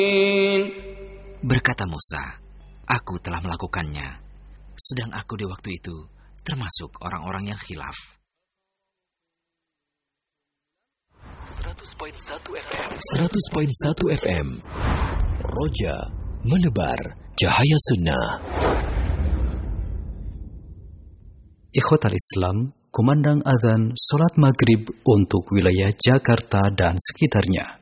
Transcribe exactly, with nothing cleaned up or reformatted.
Berkata Musa, aku telah melakukannya, sedang aku di waktu itu termasuk orang-orang yang khilaf. seratus koma satu F M Roja menebar cahaya sunnah. Ikhwatal Islam, kumandang azan salat maghrib untuk wilayah Jakarta dan sekitarnya.